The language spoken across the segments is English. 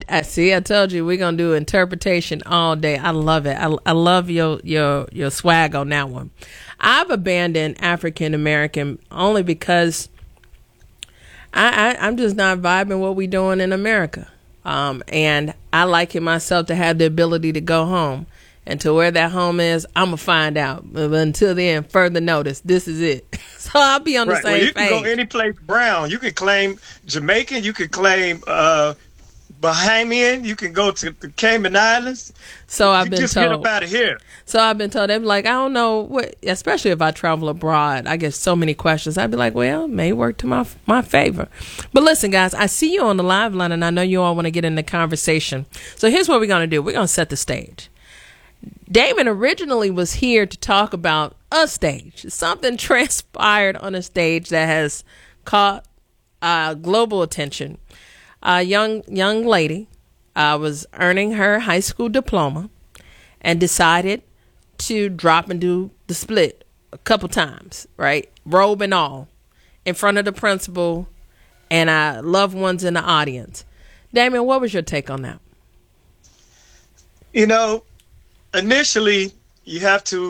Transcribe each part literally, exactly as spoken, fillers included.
I see. I told you we're gonna do interpretation all day. I love it. I, I love your your your swag on that one. I've abandoned African American only because I, I I'm just not vibing what we doing in America. Um, and I like it myself to have the ability to go home. And to where that home is, I'm going to find out. But until then, further notice, this is it. So I'll be on the right. same well, you page. can go any place brown. You can claim Jamaican. You can claim uh, Bahamian. You can go to the Cayman Islands. So I've you been just told. Just get up out of here. So I've been told. They're like, I don't know what, especially if I travel abroad. I get so many questions. I'd be like, well, it may work to my my favor. But listen, guys, I see you on the live line, and I know you all want to get in the conversation. So here's what we're going to do. We're going to set the stage. Damon originally was here to talk about a stage. Something transpired on a stage that has caught uh, global attention. A young young lady uh, was earning her high school diploma and decided to drop and do the split a couple times, right? Robe and all, in front of the principal and uh, loved ones in the audience. Damon, what was your take on that? You know, initially, you have to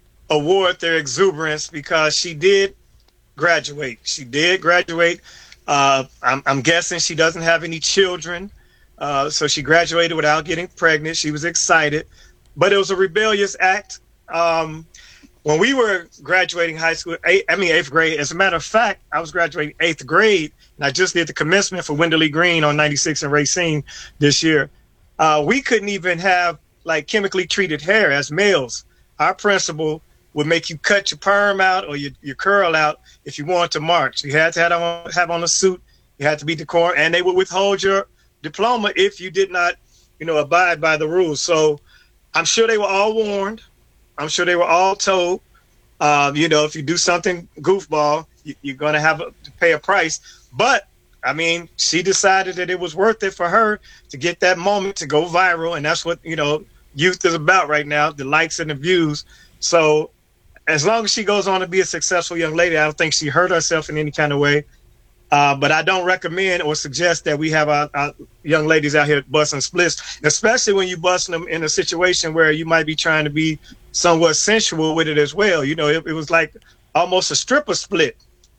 award their exuberance because she did graduate. She did graduate. Uh, I'm, I'm guessing she doesn't have any children. Uh, so she graduated without getting pregnant. She was excited, but it was a rebellious act. Um, when we were graduating high school, eight, I mean, eighth grade, as a matter of fact, I was graduating eighth grade, and I just did the commencement for Wenderly Green on ninety-six and Racine this year. Uh, we couldn't even have like chemically treated hair as males. Our principal would make you cut your perm out or your, your curl out if you wanted to march. You had to have on, have on a suit. You had to be decorum, and they would withhold your diploma if you did not, you know, abide by the rules. So I'm sure they were all warned. I'm sure they were all told, um, you know, if you do something goofball, you, you're going to have a, to pay a price. But I mean, she decided that it was worth it for her to get that moment to go viral. And that's what, you know, youth is about right now, the likes and the views. So as long as she goes on to be a successful young lady, I don't think she hurt herself in any kind of way. Uh, but I don't recommend or suggest that we have our, our young ladies out here busting splits, especially when you busting them in a situation where you might be trying to be somewhat sensual with it as well. You know, it, it was like almost a stripper split.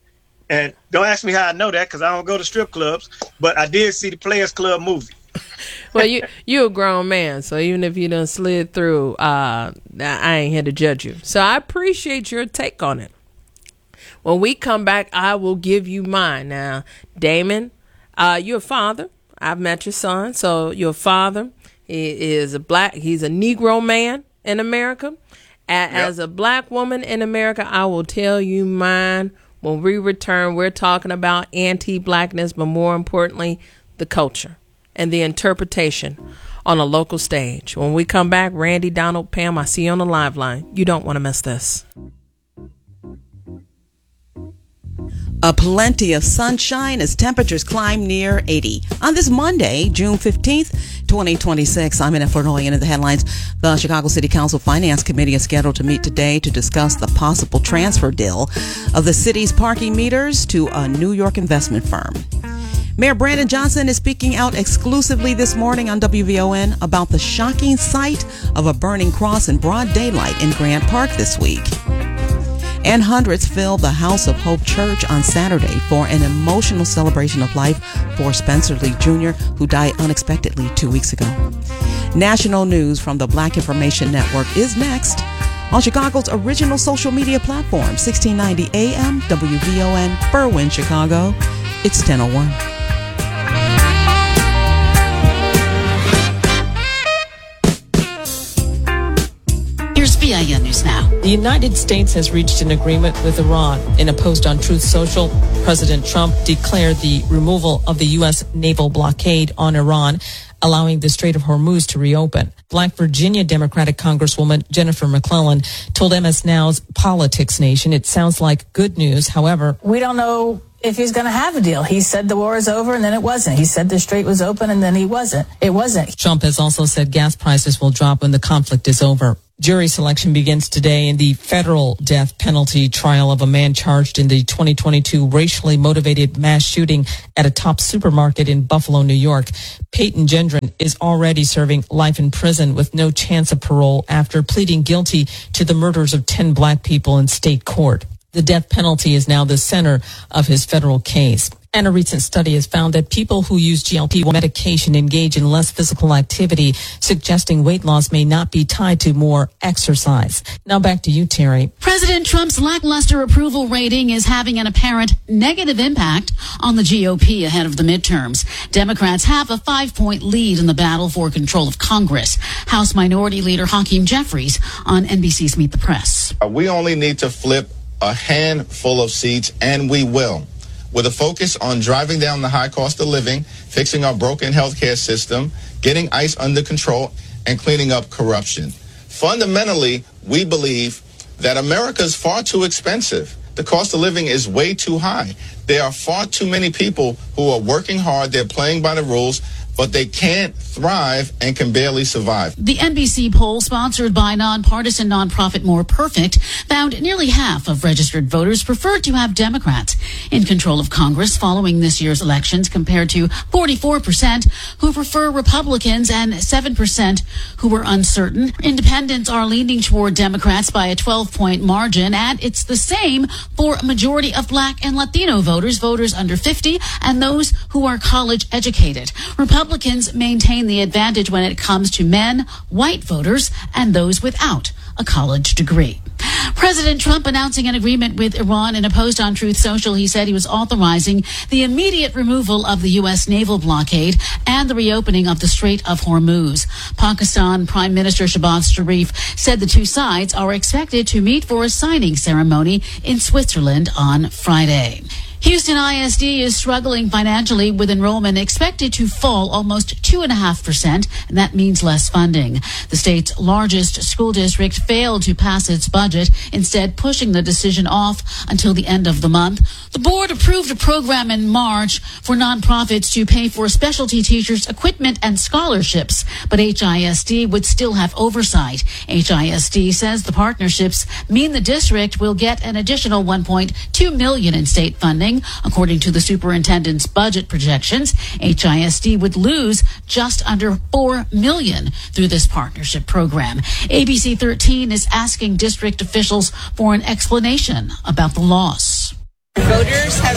And don't ask me how I know that because I don't go to strip clubs, but I did see the Players Club movie. Well, you you a grown man, so even if you done slid through, uh, I ain't here to judge you. So I appreciate your take on it. When we come back, I will give you mine. Now, Damon, uh, you're a father. I've met your son, so you're a father. He is a black. He's a Negro man in America. A- yep. As a black woman in America, I will tell you mine. When we return, we're talking about anti-blackness, but more importantly, the culture and the interpretation on a local stage. When we come back, Randy, Donald, Pam, I see you on the live line. You don't want to miss this. A plenty of sunshine as temperatures climb near eighty. On this Monday, June fifteenth, twenty twenty-six, I'm in Flournoy and in the headlines. The Chicago City Council Finance Committee is scheduled to meet today to discuss the possible transfer deal of the city's parking meters to a New York investment firm. Mayor Brandon Johnson is speaking out exclusively this morning on W V O N about the shocking sight of a burning cross in broad daylight in Grant Park this week. And hundreds filled the House of Hope Church on Saturday for an emotional celebration of life for Spencer Lee Junior, who died unexpectedly two weeks ago. National news from the Black Information Network is next on Chicago's original social media platform, sixteen ninety A M, W V O N, Berwyn, Chicago. It's ten oh one. Here's V I N News Now. The United States has reached an agreement with Iran. In a post on Truth Social, President Trump declared the removal of the U S naval blockade on Iran, allowing the Strait of Hormuz to reopen. Black Virginia Democratic Congresswoman Jennifer McClellan told M S Now's Politics Nation it sounds like good news. However, we don't know if he's going to have a deal. He said the war is over and then it wasn't. He said the strait was open and then he wasn't. It wasn't. Trump has also said gas prices will drop when the conflict is over. Jury selection begins today in the federal death penalty trial of a man charged in the twenty twenty-two racially motivated mass shooting at a top supermarket in Buffalo, New York. Peyton Gendron is already serving life in prison with no chance of parole after pleading guilty to the murders of ten black people in state court. The death penalty is now the center of his federal case. And a recent study has found that people who use G L P one medication engage in less physical activity, suggesting weight loss may not be tied to more exercise. Now back to you, Terry. President Trump's lackluster approval rating is having an apparent negative impact on the G O P ahead of the midterms. Democrats have a five-point lead in the battle for control of Congress. House Minority Leader Hakeem Jeffries on N B C's Meet the Press. We only need to flip a handful of seats, and we will. With a focus on driving down the high cost of living, fixing our broken healthcare system, getting ICE under control, and cleaning up corruption. Fundamentally, we believe that America is far too expensive. The cost of living is way too high. There are far too many people who are working hard, they're playing by the rules, but they can't thrive and can barely survive. The N B C poll, sponsored by nonpartisan nonprofit More Perfect, found nearly half of registered voters preferred to have Democrats in control of Congress following this year's elections, compared to forty-four percent who prefer Republicans and seven percent who were uncertain. Independents are leaning toward Democrats by a twelve-point margin, and it's the same for a majority of Black and Latino voters, voters under fifty, and those who are college educated. Republicans maintain the advantage when it comes to men, white voters, and those without a college degree. President Trump announcing an agreement with Iran. In a post on Truth Social, he said he was authorizing the immediate removal of the U S naval blockade and the reopening of the Strait of Hormuz. Pakistan Prime Minister Shehbaz Sharif said the two sides are expected to meet for a signing ceremony in Switzerland on Friday. Houston I S D is struggling financially, with enrollment expected to fall almost two point five percent, and that means less funding. The state's largest school district failed to pass its budget, instead pushing the decision off until the end of the month. The board approved a program in March for nonprofits to pay for specialty teachers' equipment and scholarships, but H I S D would still have oversight. H I S D says the partnerships mean the district will get an additional one point two million dollars in state funding. According to the superintendent's budget projections, H I S D would lose just under four million dollars through this partnership program. A B C thirteen is asking district officials for an explanation about the loss. Voters have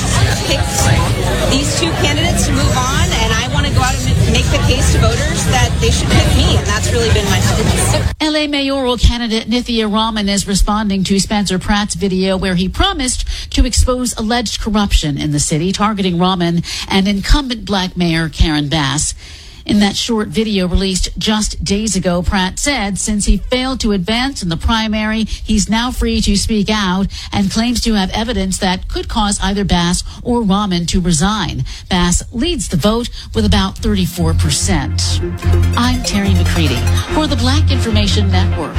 picked these two candidates to move on, and I want to go out and make the case to voters that they should pick me, and that's really been my focus. L A mayoral candidate Nithya Raman is responding to Spencer Pratt's video where he promised to expose alleged corruption in the city, targeting Raman and incumbent Black Mayor Karen Bass. In that short video released just days ago, Pratt said since he failed to advance in the primary, he's now free to speak out, and claims to have evidence that could cause either Bass or Raman to resign. Bass leads the vote with about thirty-four percent. I'm Terry McCready for the Black Information Network.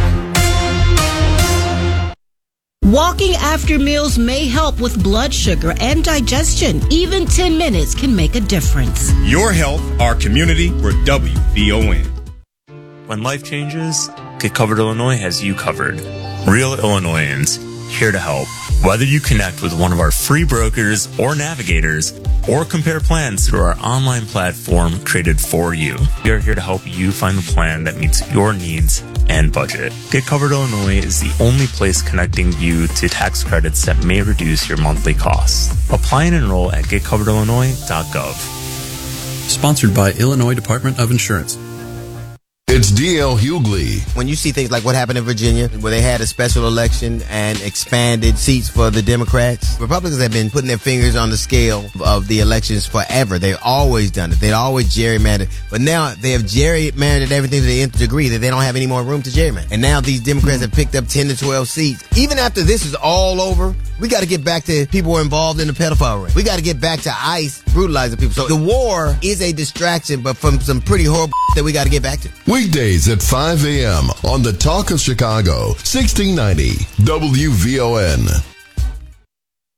Walking after meals may help with blood sugar and digestion. Even ten minutes can make a difference. Your health, our community, we're W V O N. When life changes, Get Covered Illinois has you covered. Real Illinoisans, here to help. Whether you connect with one of our free brokers or navigators, or compare plans through our online platform created for you, we are here to help you find the plan that meets your needs and budget. Get Covered Illinois is the only place connecting you to tax credits that may reduce your monthly costs. Apply and enroll at get covered illinois dot gov. Sponsored by Illinois Department of Insurance. It's D L Hughley. When you see things like what happened in Virginia, where they had a special election and expanded seats for the Democrats, Republicans have been putting their fingers on the scale of the elections forever. They've always done it. They'd always gerrymandered. But now they have gerrymandered everything to the nth degree that they don't have any more room to gerrymander. And now these Democrats have picked up ten to twelve seats. Even after this is all over, we got to get back to people who are involved in the pedophile ring. We got to get back to ICE brutalizing people. So the war is a distraction, but from some pretty horrible that we got to get back to. Weekdays at five a.m. on the Talk of Chicago, sixteen ninety W V O N.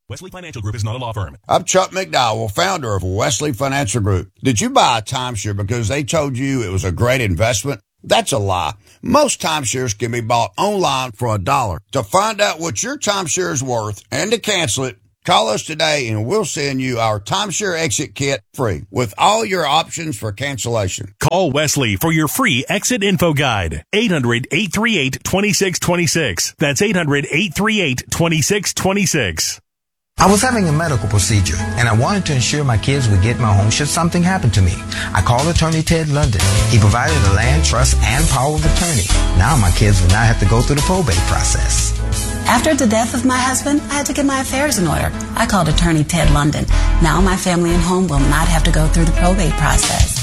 Wesley Financial Group is not a law firm. I'm Chuck McDowell, founder of Wesley Financial Group. Did you buy a timeshare because they told you it was a great investment? That's a lie. Most timeshares can be bought online for a dollar. To find out what your timeshare is worth and to cancel it, call us today and we'll send you our timeshare exit kit free with all your options for cancellation. Call Wesley for your free exit info guide. eight hundred, eight three eight, two six two six. That's eight hundred, eight three eight, two six two six. I was having a medical procedure, and I wanted to ensure my kids would get my home should something happen to me. I called attorney Ted London. He provided a land trust and power of attorney. Now my kids will not have to go through the probate process. After the death of my husband, I had to get my affairs in order. I called attorney Ted London. Now my family and home will not have to go through the probate process.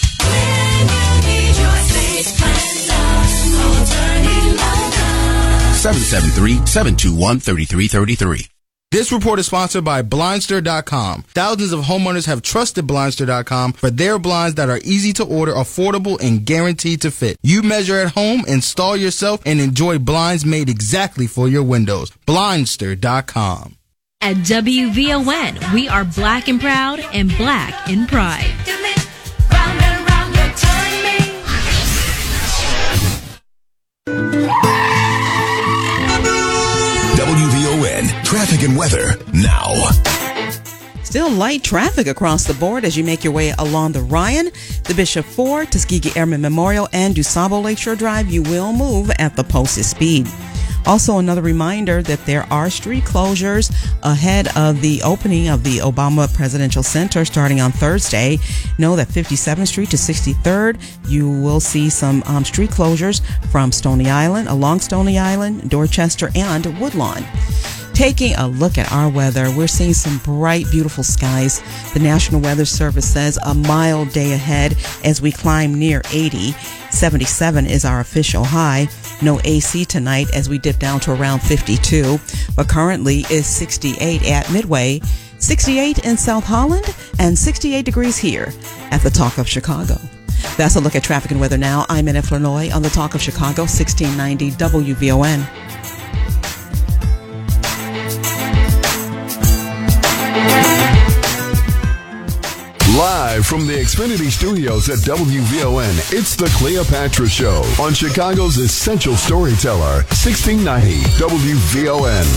seven seven three, seven two one, three three three three. This report is sponsored by Blindster dot com. Thousands of homeowners have trusted Blindster dot com for their blinds that are easy to order, affordable, and guaranteed to fit. You measure at home, install yourself, and enjoy blinds made exactly for your windows. Blindster dot com. At W V O N, we are black and proud and black in pride. W V O N traffic and weather now. Still light traffic across the board as you make your way along the Ryan, the Bishop Ford, Tuskegee Airmen Memorial, and DuSable Lakeshore Drive. You will move at the posted speed. Also, another reminder that there are street closures ahead of the opening of the Obama Presidential Center starting on Thursday. Know that fifty-seventh Street to sixty-third, you will see some um, street closures from Stony Island, along Stony Island, Dorchester, and Woodlawn. Taking a look at our weather, we're seeing some bright, beautiful skies. The National Weather Service says a mild day ahead as we climb near eighty. seventy-seven is our official high. No A C tonight as we dip down to around fifty-two, but currently is sixty-eight at Midway, sixty-eight in South Holland, and sixty-eight degrees here at the Talk of Chicago. That's a look at traffic and weather now. I'm Annette Flournoy on the Talk of Chicago, sixteen ninety W V O N. Live from the Xfinity Studios at W V O N, it's the Cleopatra Show on Chicago's Essential Storyteller, sixteen ninety W V O N.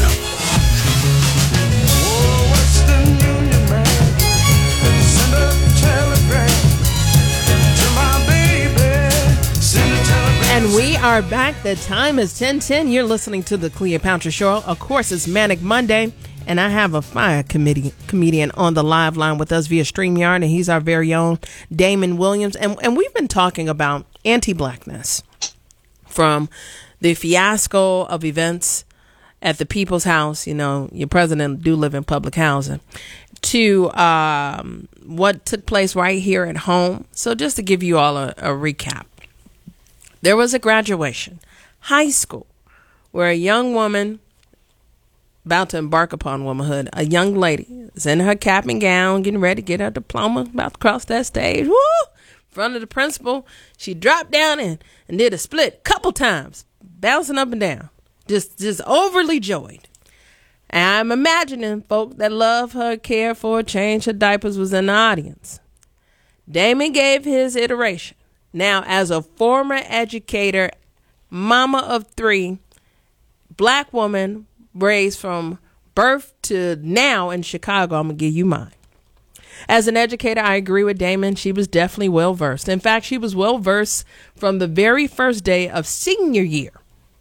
And we are back. The time is ten ten. You're listening to the Cleopatra Show. Of course, it's Manic Monday. And I have a fire committee, comedian on the live line with us via StreamYard, and he's our very own Damon Williams. And, and we've been talking about anti-blackness from the fiasco of events at the People's House. You know, your president do live in public housing, to um, what took place right here at home. So just to give you all a, a recap, there was a graduation, high school, where a young woman about to embark upon womanhood, a young lady is in her cap and gown, getting ready to get her diploma, about to cross that stage. Woo! In front of the principal, she dropped down and, and did a split couple times, bouncing up and down, just just overly joyed. And I'm imagining folk that love her, care for her, change her diapers was in the audience. Damon gave his iteration. Now, as a former educator, mama of three, black woman, raised from birth to now in Chicago, I'm going to give you mine. As an educator, I agree with Damon. She was definitely well-versed. In fact, she was well-versed from the very first day of senior year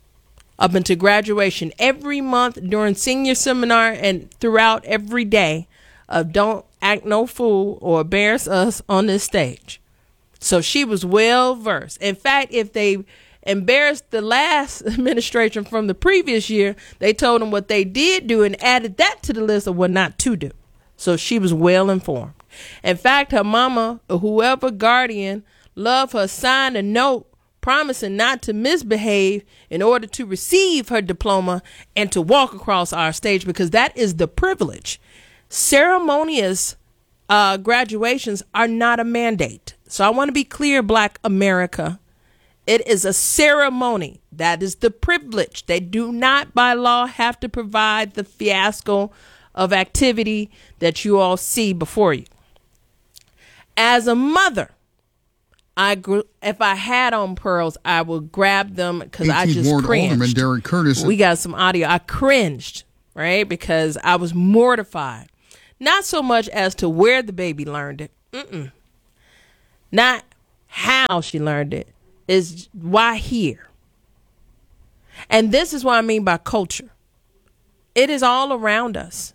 up into graduation. Every month during senior seminar and throughout every day of Don't Act No Fool or Embarrass Us on this stage. So she was well-versed. In fact, if they embarrassed the last administration from the previous year, they told them what they did do and added that to the list of what not to do. So she was well informed. In fact, her mama or whoever guardian loved her signed a note promising not to misbehave in order to receive her diploma and to walk across our stage, because that is the privilege. Ceremonious uh, graduations are not a mandate. So I want to be clear, Black America. It is a ceremony. That is the privilege. They do not by law have to provide the fiasco of activity that you all see before you. As a mother, I grew, if I had on pearls, I would grab them because I just Ward cringed. Alderman Derek Curtis. We got some audio. I cringed, right? Because I was mortified. Not so much as to where the baby learned it. Mm-mm. Not how she learned it. Is why here. And this is what I mean by culture. It is all around us.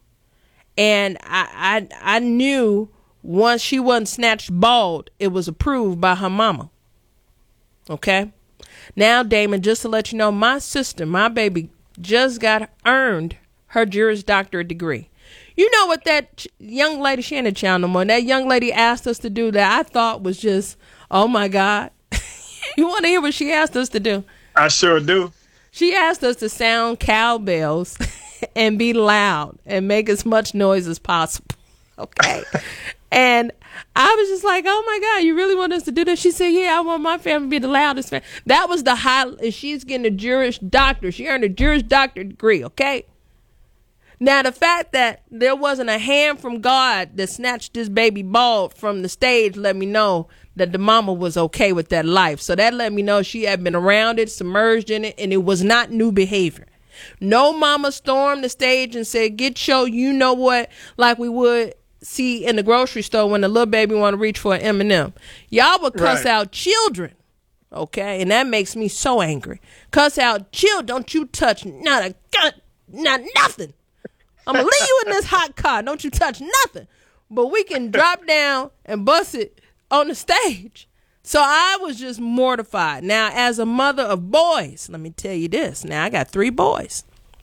And I, I, I knew once she wasn't snatched bald, it was approved by her mama. Okay? Now, Damon, just to let you know, my sister, my baby, just got earned her Juris Doctorate degree. You know what that ch- young lady, she ain't a child no more, that young lady asked us to do that I thought was just, oh my God. You want to hear what she asked us to do? I sure do. She asked us to sound cowbells and be loud and make as much noise as possible. Okay. And I was just like, oh my God, you really want us to do this? She said, yeah, I want my family to be the loudest family. That was the high, and she's getting a Juris Doctor. She earned a Juris Doctor degree, okay? Now, the fact that there wasn't a hand from God that snatched this baby bald from the stage let me know that the mama was okay with that life. So that let me know she had been around it, submerged in it, and it was not new behavior. No mama stormed the stage and said, get your, you know what, like we would see in the grocery store when the little baby want to reach for an M and M. Y'all would cuss Right. out children, okay? And that makes me so angry. Cuss out children, don't you touch not a gun, not nothing. I'm going to leave you in this hot car. Don't you touch nothing. But we can drop down and bust it on the stage. So I was just mortified. Now, as a mother of boys, let me tell you this. Now, I got three boys.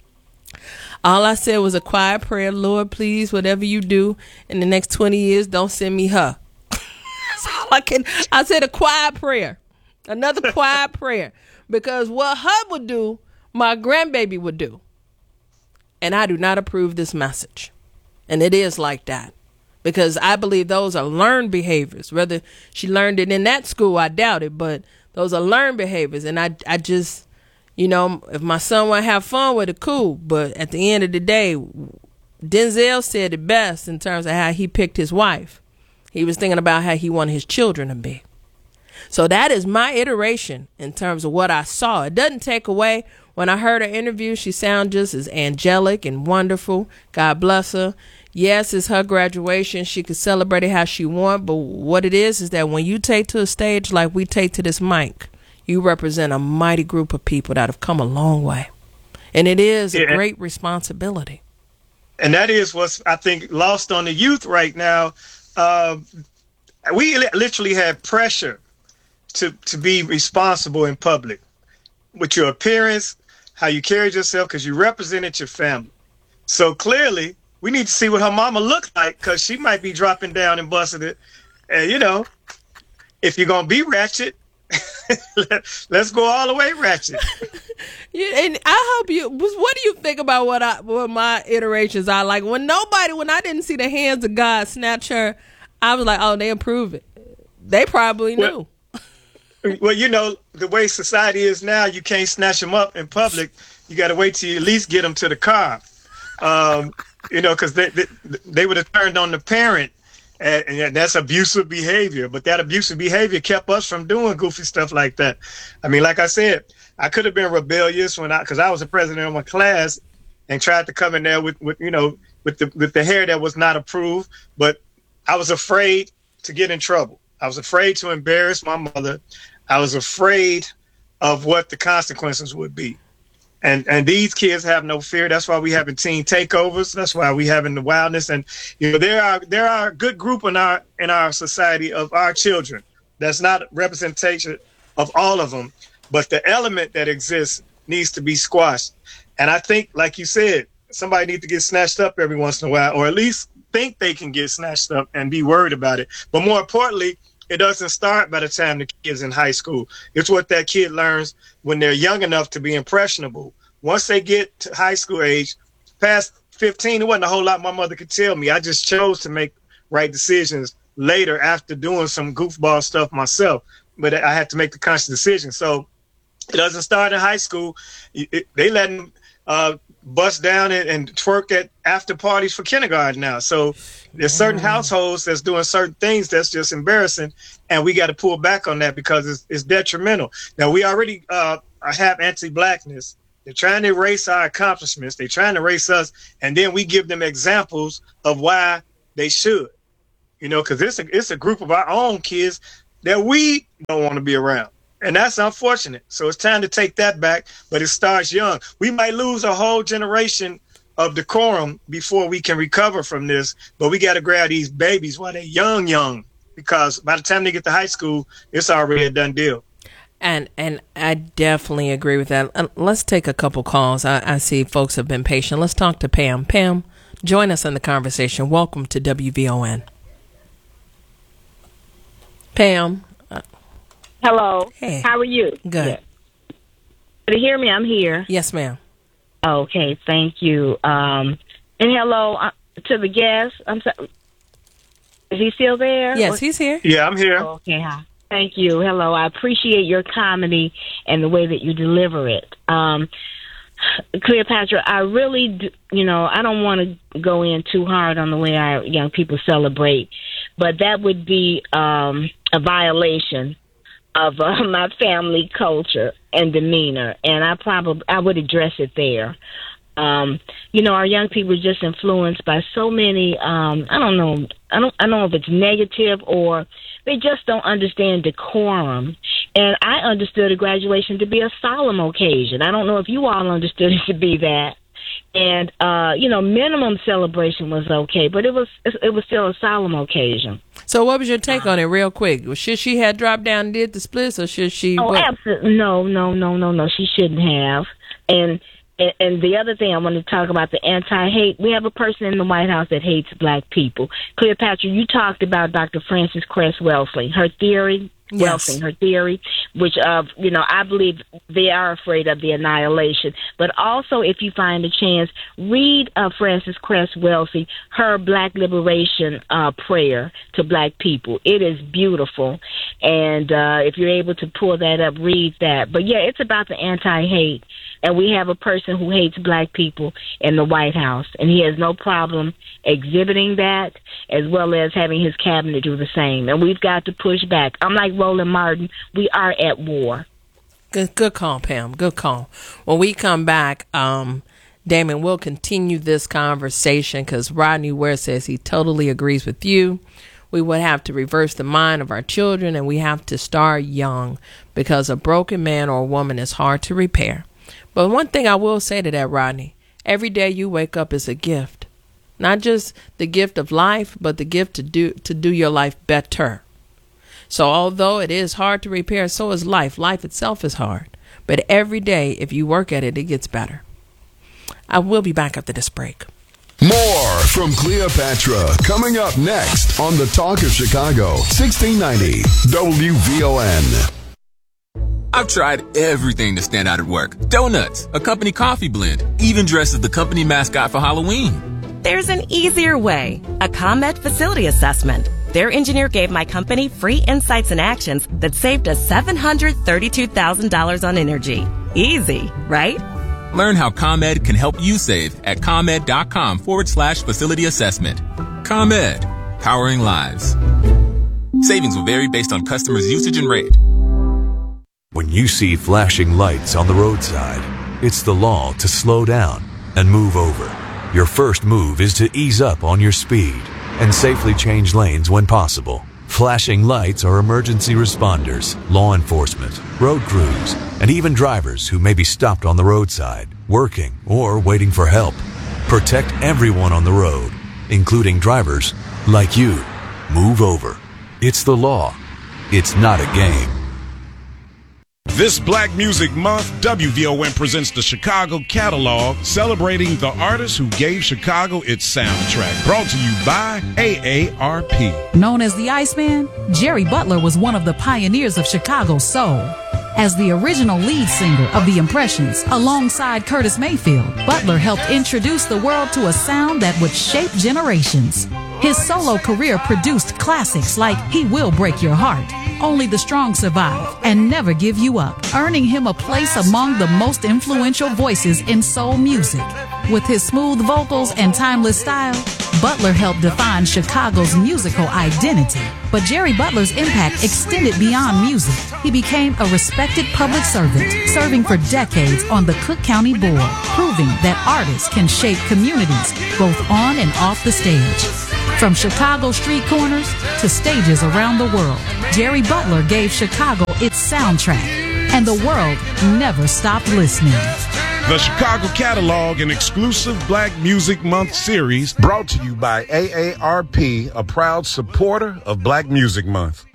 All I said was a quiet prayer. Lord, please, whatever you do in the next twenty years, don't send me her. That's all I can. I said a quiet prayer. Another quiet prayer. Because what her would do, my grandbaby would do. And I do not approve this message. And it is like that. Because I believe those are learned behaviors. Whether she learned it in that school, I doubt it. But those are learned behaviors. And I, I just, you know, if my son want to have fun with it, cool. But at the end of the day, Denzel said it best in terms of how he picked his wife. He was thinking about how he wanted his children to be. So that is my iteration in terms of what I saw. It doesn't take away. When I heard her interview, she sounded just as angelic and wonderful. God bless her. Yes, it's her graduation. She could celebrate it how she want. But what it is is that when you take to a stage like we take to this mic, you represent a mighty group of people that have come a long way. And it is a Yeah. great responsibility. And that is what's, I think, lost on the youth right now. Uh, we li- literally have pressure to, to be responsible in public with your appearance, how you carried yourself, because you represented your family. So clearly, we need to see what her mama looked like, because she might be dropping down and busting it. And, you know, if you're going to be ratchet, let's go all the way ratchet. Yeah, and I hope you. What do you think about what I what my iterations are like? When nobody, when I didn't see the hands of God snatch her, I was like, oh, they approve it. They probably knew. Well, well, you know, the way society is now, you can't snatch them up in public. You got to wait till you at least get them to the car. Um, you know, because they, they they would have turned on the parent. And, and that's abusive behavior. But that abusive behavior kept us from doing goofy stuff like that. I mean, like I said, I could have been rebellious when I, because I was the president of my class and tried to come in there with, with you know, with the with the hair that was not approved. But I was afraid to get in trouble. I was afraid to embarrass my mother. I was afraid of what the consequences would be. And and these kids have no fear. That's why we having teen takeovers. That's why we having the wildness. And you know, there are there are a good group in our in our society of our children. That's not representation of all of them, but the element that exists needs to be squashed. And I think, like you said, somebody needs to get snatched up every once in a while, or at least think they can get snatched up and be worried about it. But more importantly, it doesn't start by the time the kid's in high school. It's what that kid learns when they're young enough to be impressionable. Once they get to high school age, past fifteen, it wasn't a whole lot my mother could tell me. I just chose to make right decisions later after doing some goofball stuff myself. But I had to make the conscious decision. So it doesn't start in high school. It, it, they let them uh, bust down and, and twerk at after parties for kindergarten now. So there's certain households that's doing certain things that's just embarrassing, and we got to pull back on that because it's, it's detrimental. Now, we already uh, have anti-blackness. They're trying to erase our accomplishments. They're trying to erase us, and then we give them examples of why they should. You know, because it's a, it's a group of our own kids that we don't want to be around. And that's unfortunate. So it's time to take that back, but it starts young. We might lose a whole generation of decorum before we can recover from this, but we got to grab these babies while they're young, young, because by the time they get to high school, it's already a done deal. And and I definitely agree with that. Uh, let's take a couple calls. I, I see folks have been patient. Let's talk to Pam. Pam, join us in the conversation. Welcome to W V O N. Pam. Uh, Hello. Hey. How are you? Good. Yeah. Can you hear me? I'm here. Yes, ma'am. Okay, thank you. Um, and hello uh, to the guest. I'm sorry. Is he still there? Yes, he's here. Yeah, I'm here. Oh, okay, hi. Thank you. Hello. I appreciate your comedy and the way that you deliver it. Um, Cleopatra, I really, do, you know, I don't want to go in too hard on the way our young people celebrate, but that would be um, a violation of uh, my family culture and demeanor, and I probably I would address it there. Um, you know, our young people are just influenced by so many. Um, I don't know. I don't. I don't know if it's negative or they just don't understand decorum. And I understood a graduation to be a solemn occasion. I don't know if you all understood it to be that. And uh, you know, minimum celebration was okay, but it was it was still a solemn occasion. So, what was your take on it, real quick? Should she have dropped down and did the splits, or should she? Oh, what? absolutely no, no, no, no, no. She shouldn't have. And. And, and the other thing I want to talk about, the anti-hate. We have a person in the White House that hates black people. Cleopatra, you talked about Doctor Frances Cress Welsing, her theory, Yes. Welsing, her theory, which, uh, you know, I believe they are afraid of the annihilation. But also, if you find a chance, read uh, Frances Cress Welsing, her Black Liberation uh, prayer to black people. It is beautiful. And uh, if you're able to pull that up, read that. But, yeah, it's about the anti-hate. And we have a person who hates black people in the White House, and he has no problem exhibiting that, as well as having his cabinet do the same. And we've got to push back. I'm like Roland Martin. We are at war. Good, good call, Pam. Good call. When we come back, um, Damon, we'll continue this conversation because Rodney Ware says he totally agrees with you. We would have to reverse the mind of our children, and we have to start young because a broken man or woman is hard to repair. But one thing I will say to that, Rodney, every day you wake up is a gift. Not just the gift of life, but the gift to do to do your life better. So although it is hard to repair, so is life. Life itself is hard. But every day, if you work at it, it gets better. I will be back after this break. More from Cleopatra coming up next on the Talk of Chicago, sixteen ninety W V O N. I've tried everything to stand out at work. Donuts, a company coffee blend, even dressed as the company mascot for Halloween. There's an easier way. A ComEd facility assessment. Their engineer gave my company free insights and actions that saved us seven hundred thirty-two thousand dollars on energy. Easy, right? Learn how ComEd can help you save at ComEd.com forward slash facility assessment. ComEd, powering lives. Savings will vary based on customers' usage and rate. When you see flashing lights on the roadside, it's the law to slow down and move over. Your first move is to ease up on your speed and safely change lanes when possible. Flashing lights are emergency responders, law enforcement, road crews, and even drivers who may be stopped on the roadside, working or waiting for help. Protect everyone on the road, including drivers like you. Move over. It's the law. It's not a game. This Black Music Month, W V O N presents the Chicago Catalog, celebrating the artists who gave Chicago its soundtrack. Brought to you by A A R P. Known as the Iceman, Jerry Butler was one of the pioneers of Chicago soul. As the original lead singer of The Impressions, alongside Curtis Mayfield, Butler helped introduce the world to a sound that would shape generations. His solo career produced classics like He Will Break Your Heart, Only the Strong Survive, and Never Give You Up, earning him a place among the most influential voices in soul music. With his smooth vocals and timeless style, Butler helped define Chicago's musical identity. But Jerry Butler's impact extended beyond music. He became a respected public servant, serving for decades on the Cook County Board, proving that artists can shape communities both on and off the stage. From Chicago street corners to stages around the world, Jerry Butler gave Chicago its soundtrack, and the world never stopped listening. The Chicago Catalog, an exclusive Black Music Month series brought to you by A A R P, a proud supporter of Black Music Month.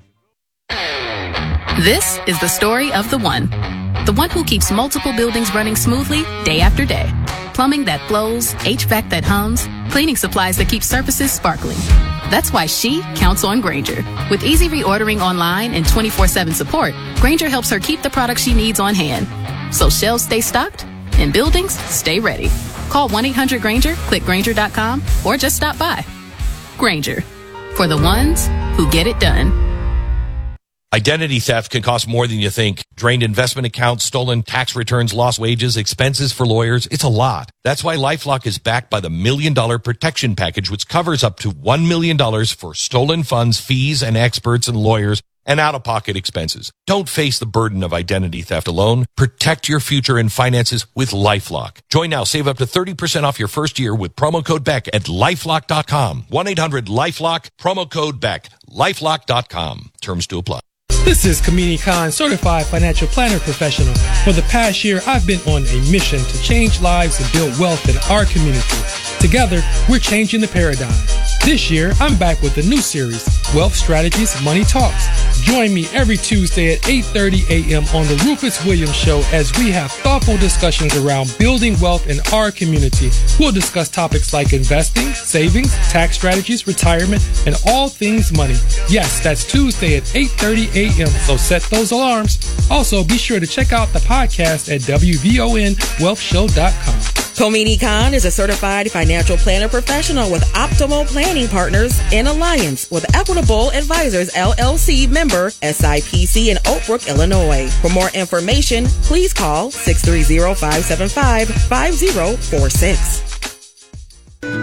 This is the story of the one. The one who keeps multiple buildings running smoothly day after day. Plumbing that flows, H V A C that hums, cleaning supplies that keep surfaces sparkling. That's why she counts on Grainger. With easy reordering online and twenty-four seven support, Grainger helps her keep the products she needs on hand. So shelves stay stocked and buildings stay ready. Call one eight hundred Grainger, click Grainger dot com, or just stop by. Grainger, for the ones who get it done. Identity theft can cost more than you think. Drained investment accounts, stolen tax returns, lost wages, expenses for lawyers. It's a lot. That's why LifeLock is backed by the Million Dollar Protection Package, which covers up to one million dollars for stolen funds, fees, and experts and lawyers, and out-of-pocket expenses. Don't face the burden of identity theft alone. Protect your future and finances with LifeLock. Join now. Save up to thirty percent off your first year with promo code Beck at lifelock dot com. one eight hundred LifeLock, promo code Beck, lifelock dot com. Terms to apply. This is Kamini Khan, certified financial planner professional. For the past year, I've been on a mission to change lives and build wealth in our community. Together, we're changing the paradigm. This year, I'm back with a new series, Wealth Strategies, Money Talks. Join me every Tuesday at eight thirty a.m. on the Rufus Williams Show as we have thoughtful discussions around building wealth in our community. We'll discuss topics like investing, savings, tax strategies, retirement, and all things money. Yes, that's Tuesday at eight thirty a.m., so set those alarms. Also, be sure to check out the podcast at w v o n wealth show dot com. Komini Khan is a certified financial planner professional with Optimal Planning Partners in alliance with Equitable Advisors, L L C member S I P C in Oak Brook, Illinois. For more information, please call six three zero, five seven five, five zero four six. W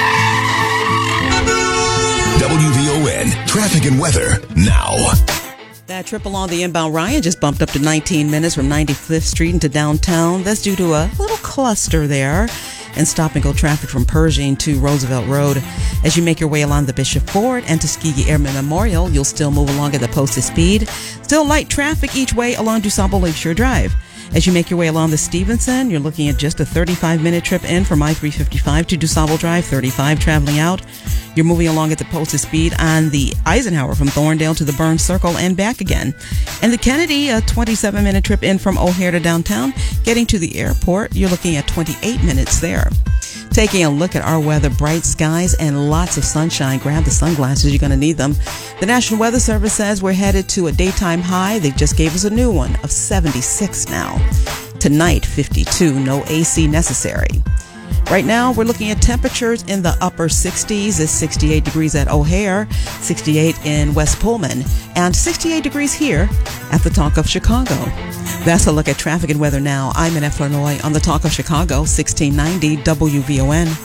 V O N Traffic and Weather now. That trip along the inbound Ryan just bumped up to nineteen minutes from ninety-fifth Street into downtown. That's due to a little cluster there and stop and go traffic from Pershing to Roosevelt Road. As you make your way along the Bishop Ford and Tuskegee Airmen Memorial, you'll still move along at the posted speed. Still light traffic each way along DuSable Lakeshore Drive. As you make your way along the Stevenson, you're looking at just a thirty-five minute trip in from I three fifty-five to DuSable Drive, thirty-five traveling out. You're moving along at the posted speed on the Eisenhower from Thorndale to the Burns Circle and back again. And the Kennedy, a twenty-seven minute trip in from O'Hare to downtown. Getting to the airport, you're looking at twenty-eight minutes there. Taking a look at our weather, bright skies and lots of sunshine. Grab the sunglasses, you're going to need them. The National Weather Service says we're headed to a daytime high. They just gave us a new one of seventy-six now. Tonight, fifty-two, no A C necessary. Right now, we're looking at temperatures in the upper sixties. It's sixty-eight degrees at O'Hare, sixty-eight in West Pullman, and sixty-eight degrees here at the Talk of Chicago. That's a look at traffic and weather now. I'm in Illinois on the Talk of Chicago, sixteen ninety W V O N.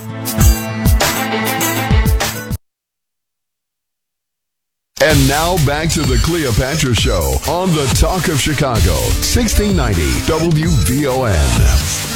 And now back to the Cleopatra Show on the Talk of Chicago, sixteen ninety W V O N.